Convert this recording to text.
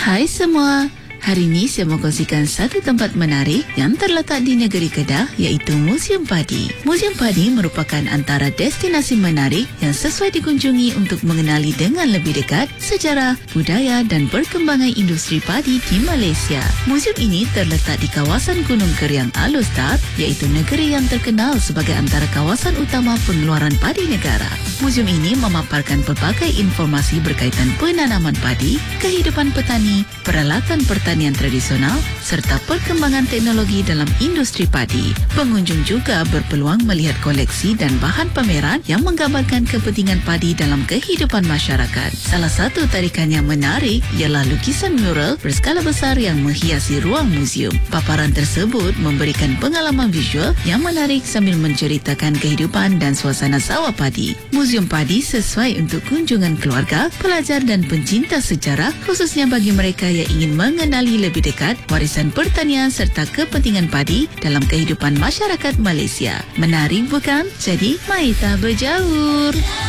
Hai semua, hari ini saya mau kongsikan satu tempat menarik yang terletak di negeri Kedah, iaitu Museum Padi. Museum Padi merupakan antara destinasi menarik yang sesuai dikunjungi untuk mengenali dengan lebih dekat sejarah, budaya dan perkembangan industri padi di Malaysia. Museum ini terletak di kawasan Gunung Keriang Alor, iaitu negeri yang terkenal sebagai antara kawasan utama pengeluaran padi negara. Museum ini memaparkan pelbagai informasi berkaitan penanaman padi, kehidupan petani, peralatan pertanian tradisional serta perkembangan teknologi dalam industri padi. Pengunjung juga berpeluang melihat koleksi dan bahan pameran yang menggambarkan kepentingan padi dalam kehidupan masyarakat. Salah satu tarikan yang menarik ialah lukisan mural berskala besar yang menghiasi ruang museum. Paparan tersebut memberikan pengalaman visual yang menarik sambil menceritakan kehidupan dan suasana sawah padi. Museum Padi sesuai untuk kunjungan keluarga, pelajar dan pencinta sejarah, khususnya bagi mereka yang ingin mengenali lebih dekat warisan pertanian serta kepentingan padi dalam kehidupan masyarakat Malaysia. Menarik bukan? Jadi, mari kita berjaur.